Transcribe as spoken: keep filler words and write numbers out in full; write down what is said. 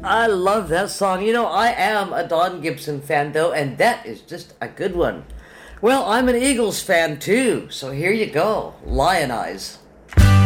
I love that song. You know, I am a Don Gibson fan, though, and that is just a good one. Well, I'm an Eagles fan, too, so here you go. Lion Eyes.